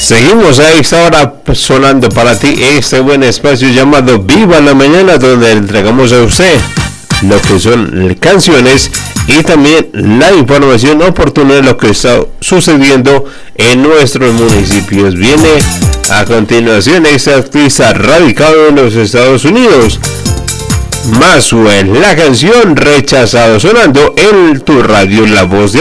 Seguimos a esta hora sonando para ti este buen espacio llamado Viva la Mañana, donde entregamos a usted lo que son canciones y también la información oportuna de lo que está sucediendo en nuestros municipios. Viene a continuación este artista radicado en los Estados Unidos, Maxwell, la canción Rechazado, sonando en tu radio La Voz de